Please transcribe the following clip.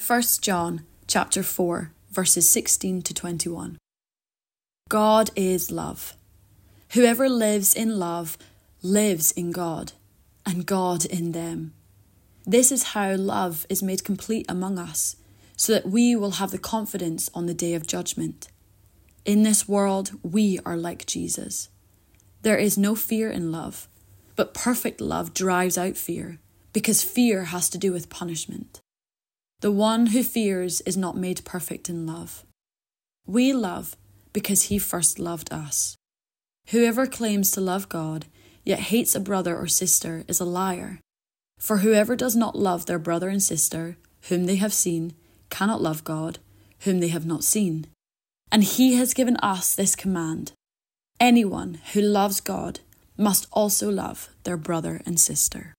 1 John chapter 4, verses 16 to 21. God is love. Whoever lives in love lives in God, and God in them. This is how love is made complete among us, so that we will have the confidence on the day of judgment. In this world, we are like Jesus. There is no fear in love, but perfect love drives out fear, because fear has to do with punishment. The one who fears is not made perfect in love. We love because he first loved us. Whoever claims to love God, yet hates a brother or sister, is a liar. For whoever does not love their brother and sister, whom they have seen, cannot love God, whom they have not seen. And he has given us this command: anyone who loves God must also love their brother and sister.